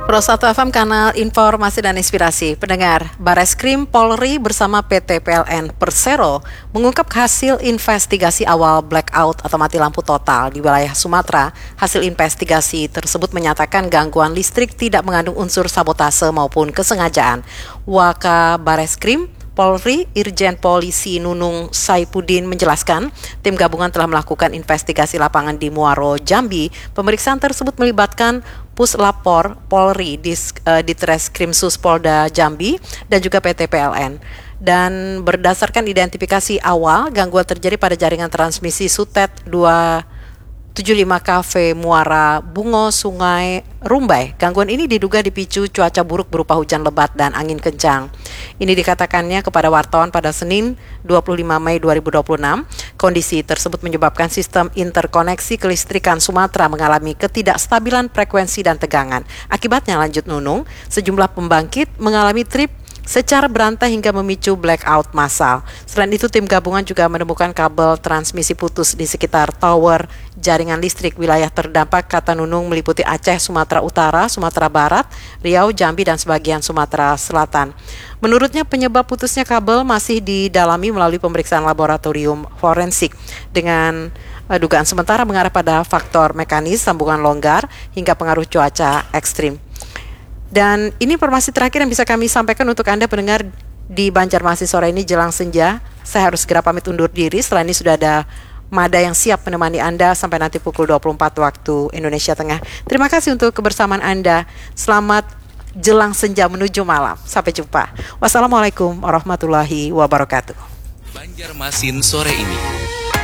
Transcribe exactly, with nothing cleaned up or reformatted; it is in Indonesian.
Pro satu F M, kanal informasi dan inspirasi. Pendengar, Bareskrim Polri bersama P T P L N Persero mengungkap hasil investigasi awal blackout atau mati lampu total di wilayah Sumatera. Hasil investigasi tersebut menyatakan gangguan listrik tidak mengandung unsur sabotase maupun kesengajaan. Waka Bareskrim Polri, Irjen Polisi Nunung Saipudin menjelaskan, tim gabungan telah melakukan investigasi lapangan di Muaro, Jambi. Pemeriksaan tersebut melibatkan Puslapor Polri, uh, Ditreskrimsus Polda Jambi, dan juga P T P L N. Dan berdasarkan identifikasi awal, gangguan terjadi pada jaringan transmisi Sutet dua tujuh lima Cafe Muara Bungo, Sungai Rumbai. Gangguan ini diduga dipicu cuaca buruk berupa hujan lebat dan angin kencang. Ini dikatakannya kepada wartawan pada Senin dua puluh lima Mei dua ribu dua puluh enam. Kondisi tersebut menyebabkan sistem interkoneksi kelistrikan Sumatera mengalami ketidakstabilan frekuensi dan tegangan. Akibatnya, lanjut Nunung, sejumlah pembangkit mengalami trip secara berantai hingga memicu blackout massal. Selain itu, tim gabungan juga menemukan kabel transmisi putus di sekitar tower jaringan listrik. Wilayah terdampak, kata Nunung, meliputi Aceh, Sumatera Utara, Sumatera Barat, Riau, Jambi, dan sebagian Sumatera Selatan. Menurutnya, penyebab putusnya kabel masih didalami melalui pemeriksaan laboratorium forensik dengan uh, dugaan sementara mengarah pada faktor mekanis, sambungan longgar, hingga pengaruh cuaca ekstrim. Dan ini informasi terakhir yang bisa kami sampaikan untuk Anda pendengar di Banjarmasin sore ini jelang senja. Saya harus segera pamit undur diri. Setelah ini sudah ada Mada yang siap menemani Anda sampai nanti pukul dua puluh empat waktu Indonesia Tengah. Terima kasih untuk kebersamaan Anda. Selamat jelang senja menuju malam. Sampai jumpa. Wassalamualaikum warahmatullahi wabarakatuh. Banjarmasin sore ini.